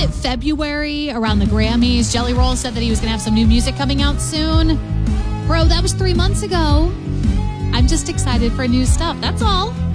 it February around the Grammys? Jelly Roll said that he was going to have some new music coming out soon. Bro, that was 3 months ago. I'm just excited for new stuff. That's all.